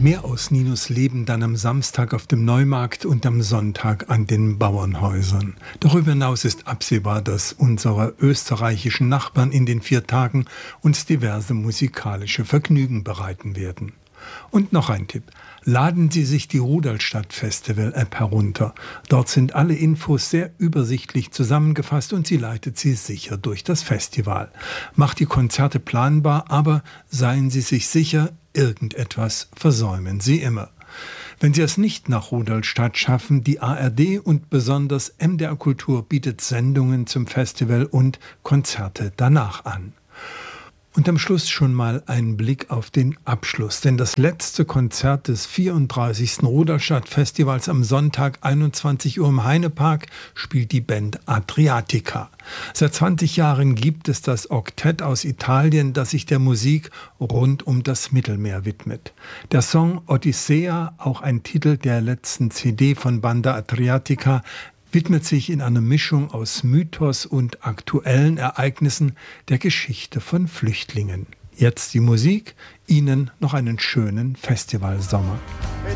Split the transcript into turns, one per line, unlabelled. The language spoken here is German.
Mehr aus Ninos Leben dann am Samstag auf dem Neumarkt und am Sonntag an den Bauernhäusern. Darüber hinaus ist absehbar, dass unsere österreichischen Nachbarn in den 4 Tagen uns diverse musikalische Vergnügen bereiten werden. Und noch ein Tipp. Laden Sie sich die Rudolstadt Festival App herunter. Dort sind alle Infos sehr übersichtlich zusammengefasst und sie leitet Sie sicher durch das Festival. Macht die Konzerte planbar, aber seien Sie sich sicher, irgendetwas versäumen Sie immer. Wenn Sie es nicht nach Rudolstadt schaffen, die ARD und besonders MDR Kultur bietet Sendungen zum Festival und Konzerte danach an. Und am Schluss schon mal ein Blick auf den Abschluss, denn das letzte Konzert des 34. Rudolstadt-Festivals am Sonntag 21 Uhr im Heinepark spielt die Band Adriatica. Seit 20 Jahren gibt es das Oktett aus Italien, das sich der Musik rund um das Mittelmeer widmet. Der Song Odyssea, auch ein Titel der letzten CD von Banda Adriatica, widmet sich in einer Mischung aus Mythos und aktuellen Ereignissen der Geschichte von Flüchtlingen. Jetzt die Musik, Ihnen noch einen schönen Festivalsommer.